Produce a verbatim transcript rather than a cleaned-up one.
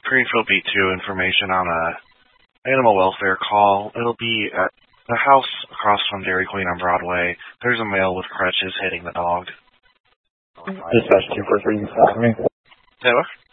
Greenfield B two information on a animal welfare call. It'll be at the house across from Dairy Queen on Broadway. There's a male with crutches hitting the dog. Dispatch two four three, you me? Taylor?